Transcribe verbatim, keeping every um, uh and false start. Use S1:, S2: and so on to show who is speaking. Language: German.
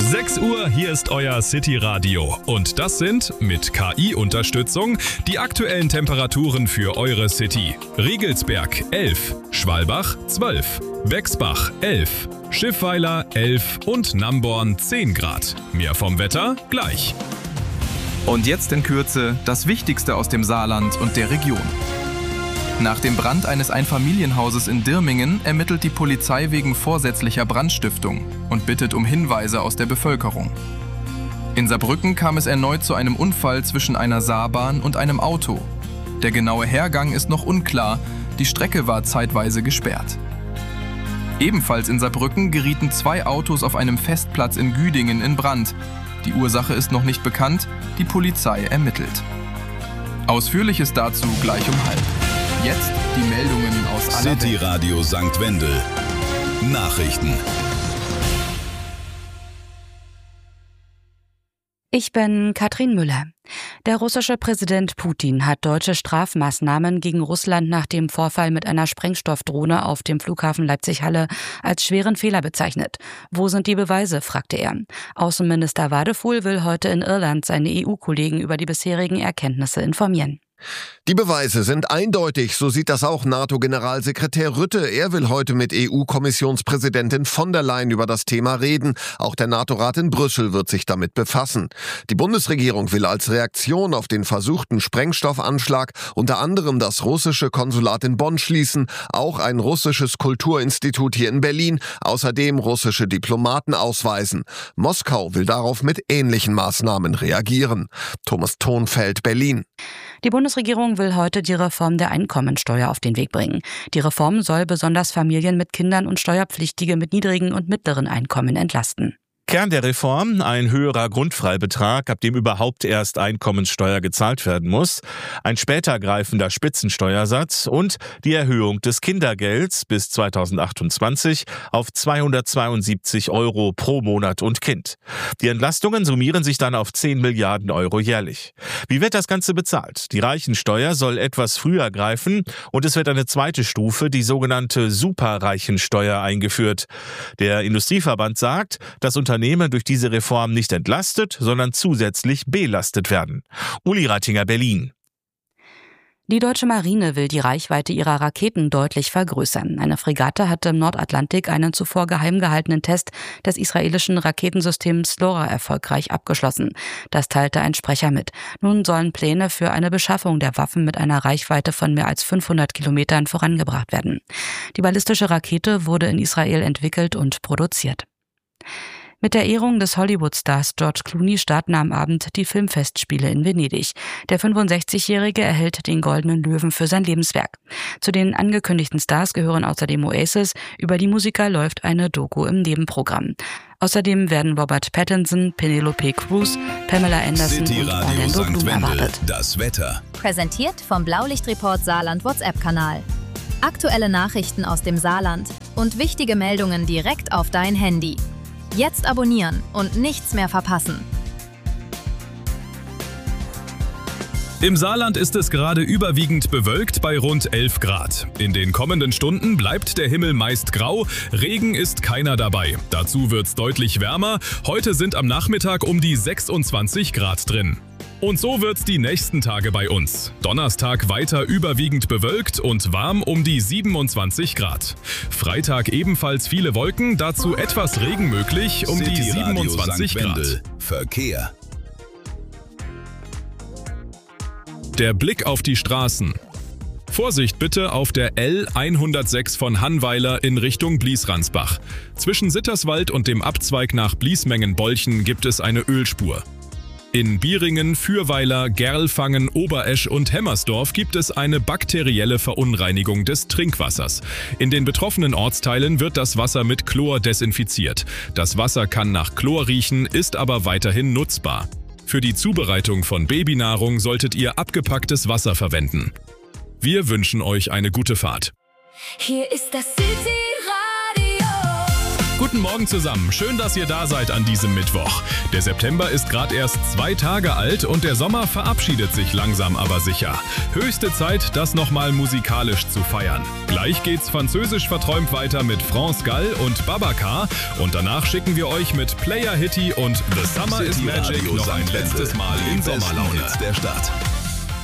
S1: sechs Uhr, hier ist euer City Radio. Und das sind, mit K I-Unterstützung, die aktuellen Temperaturen für eure City. Riegelsberg elf, Schwalbach zwölf, Bexbach elf, Schiffweiler elf und Namborn zehn Grad. Mehr vom Wetter gleich.
S2: Und jetzt in Kürze das Wichtigste aus dem Saarland und der Region. Nach dem Brand eines Einfamilienhauses in Dirmingen ermittelt die Polizei wegen vorsätzlicher Brandstiftung und bittet um Hinweise aus der Bevölkerung. In Saarbrücken kam es erneut zu einem Unfall zwischen einer Saarbahn und einem Auto. Der genaue Hergang ist noch unklar, die Strecke war zeitweise gesperrt. Ebenfalls in Saarbrücken gerieten zwei Autos auf einem Festplatz in Güdingen in Brand. Die Ursache ist noch nicht bekannt, die Polizei ermittelt. Ausführliches dazu gleich um halb. Jetzt die Meldungen aus aller
S3: City
S2: Welt.
S3: Radio Sankt Wendel. Nachrichten.
S4: Ich bin Katrin Müller. Der russische Präsident Putin hat deutsche Strafmaßnahmen gegen Russland nach dem Vorfall mit einer Sprengstoffdrohne auf dem Flughafen Leipzig-Halle als schweren Fehler bezeichnet. Wo sind die Beweise, fragte er. Außenminister Wadefuhl will heute in Irland seine E U-Kollegen über die bisherigen Erkenntnisse informieren.
S5: Die Beweise sind eindeutig, so sieht das auch NATO-Generalsekretär Rutte. Er will heute mit E U-Kommissionspräsidentin von der Leyen über das Thema reden. Auch der NATO-Rat in Brüssel wird sich damit befassen. Die Bundesregierung will als Reaktion auf den versuchten Sprengstoffanschlag unter anderem das russische Konsulat in Bonn schließen, auch ein russisches Kulturinstitut hier in Berlin, außerdem russische Diplomaten ausweisen. Moskau will darauf mit ähnlichen Maßnahmen reagieren. Thomas Thonfeld, Berlin.
S4: Die Bundesregierung will heute die Reform der Einkommensteuer auf den Weg bringen. Die Reform soll besonders Familien mit Kindern und Steuerpflichtige mit niedrigen und mittleren Einkommen entlasten.
S6: Kern der Reform: ein höherer Grundfreibetrag, ab dem überhaupt erst Einkommensteuer gezahlt werden muss, ein später greifender Spitzensteuersatz und die Erhöhung des Kindergelds bis zweitausendachtundzwanzig auf zweihundertzweiundsiebzig Euro pro Monat und Kind. Die Entlastungen summieren sich dann auf zehn Milliarden Euro jährlich. Wie wird das Ganze bezahlt? Die Reichensteuer soll etwas früher greifen und es wird eine zweite Stufe, die sogenannte Superreichensteuer, eingeführt. Der Industrieverband sagt, dass Unternehmen durch diese Reform nicht entlastet, sondern zusätzlich belastet werden. Uli Rattinger, Berlin.
S4: Die deutsche Marine will die Reichweite ihrer Raketen deutlich vergrößern. Eine Fregatte hatte im Nordatlantik einen zuvor geheim gehaltenen Test des israelischen Raketensystems LoRa erfolgreich abgeschlossen. Das teilte ein Sprecher mit. Nun sollen Pläne für eine Beschaffung der Waffen mit einer Reichweite von mehr als fünfhundert Kilometern vorangebracht werden. Die ballistische Rakete wurde in Israel entwickelt und produziert. Mit der Ehrung des Hollywood-Stars George Clooney starten am Abend die Filmfestspiele in Venedig. Der fünfundsechzigjährige erhält den Goldenen Löwen für sein Lebenswerk. Zu den angekündigten Stars gehören außerdem Oasis. Über die Musiker läuft eine Doku im Nebenprogramm. Außerdem werden Robert Pattinson, Penelope Cruz, Pamela Anderson
S3: City
S4: und
S3: Radio
S4: Orlando
S3: Sankt
S4: Bloom
S3: Wendel.
S4: erwartet.
S3: Das Wetter.
S7: Präsentiert vom Blaulichtreport Saarland WhatsApp-Kanal. Aktuelle Nachrichten aus dem Saarland und wichtige Meldungen direkt auf dein Handy. Jetzt abonnieren und nichts mehr verpassen.
S1: Im Saarland ist es gerade überwiegend bewölkt bei rund elf Grad. In den kommenden Stunden bleibt der Himmel meist grau, Regen ist keiner dabei. Dazu wird's deutlich wärmer. Heute sind am Nachmittag um die sechsundzwanzig Grad drin. Und so wird's die nächsten Tage bei uns. Donnerstag weiter überwiegend bewölkt und warm um die siebenundzwanzig Grad. Freitag ebenfalls viele Wolken, dazu etwas Regen möglich um die
S3: City Radio
S1: siebenundzwanzig
S3: Sankt
S1: Grad.
S3: Wendel. Verkehr.
S1: Der Blick auf die Straßen. Vorsicht bitte auf der L hundertsechs von Hannweiler in Richtung Bliesransbach. Zwischen Sitterswald und dem Abzweig nach Bliesmengen-Bolchen gibt es eine Ölspur. In Bieringen, Fürweiler, Gerlfangen, Oberesch und Hemmersdorf gibt es eine bakterielle Verunreinigung des Trinkwassers. In den betroffenen Ortsteilen wird das Wasser mit Chlor desinfiziert. Das Wasser kann nach Chlor riechen, ist aber weiterhin nutzbar. Für die Zubereitung von Babynahrung solltet ihr abgepacktes Wasser verwenden. Wir wünschen euch eine gute Fahrt.
S8: Hier ist das City Radio.
S1: Guten Morgen zusammen, schön, dass ihr da seid an diesem Mittwoch. Der September ist gerade erst zwei Tage alt und der Sommer verabschiedet sich langsam aber sicher. Höchste Zeit, das nochmal musikalisch zu feiern. Gleich geht's französisch verträumt weiter mit France Gall und Babacar und danach schicken wir euch mit Player Hitty und The Summer is Magic noch ein letztes Mal in Sommerlaune.
S3: Der Start.